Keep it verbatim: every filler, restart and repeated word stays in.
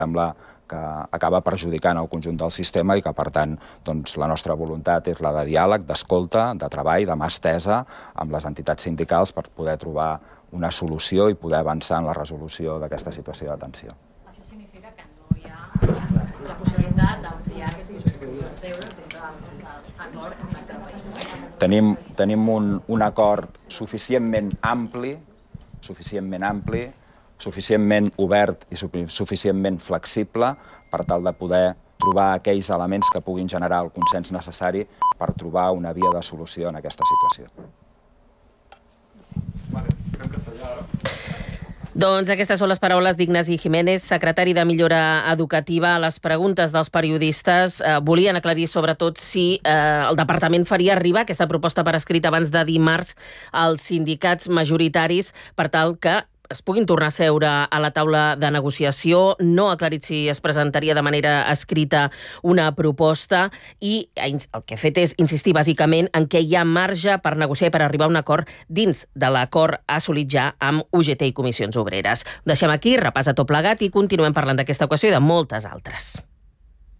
sembla que acaba perjudicant el conjunt del sistema i que, per tant, doncs, la nostra voluntat és la de diàleg, d'escolta, de treball, de mà estesa amb les entitats sindicals per poder trobar una solució i poder avançar en la resolució d'aquesta situació de tensió. Això significa que no hi ha la possibilitat d'ampliar aquest projecte d'euros dins de l'acord amb l'acte del país. Tenim, tenim un, un acord suficientment ampli, suficientment ampli, suficientment obert i suficientment flexible per tal de poder trobar aquells elements que puguin generar el consens necessari per trobar una via de solució en aquesta situació. Doncs aquestes són les paraules d'Ignasi Jiménez, secretari de Millora Educativa. Les preguntes dels periodistes eh, volien aclarir sobretot si eh, el departament faria arribar aquesta proposta per escrit abans de dimarts als sindicats majoritaris per tal que es puguin tornar a seure a la taula de negociació. No ha aclarit si es presentaria de manera escrita una proposta i el que ha fet és insistir bàsicament en què hi ha marge per negociar i per arribar a un acord dins de l'acord assolit ja amb U G T i Comissions Obreres. Ho deixem aquí, repàs a tot plegat i continuem parlant d'aquesta qüestió i de moltes altres.